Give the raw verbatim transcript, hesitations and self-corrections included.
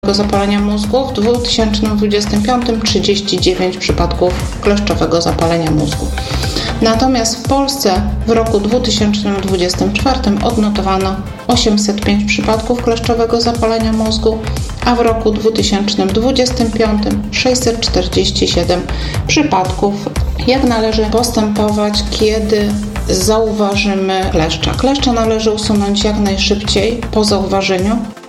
zapalenia mózgu, w dwa tysiące dwudziestym piątym trzydzieści dziewięć przypadków kleszczowego zapalenia mózgu. Natomiast w Polsce w roku dwa tysiące dwudziestym czwartym odnotowano osiemset pięć przypadków kleszczowego zapalenia mózgu, a w roku dwa tysiące dwudziestym piątym sześćset czterdzieści siedem przypadków. Jak należy postępować, kiedy zauważymy kleszcza? Kleszcza należy usunąć jak najszybciej po zauważeniu.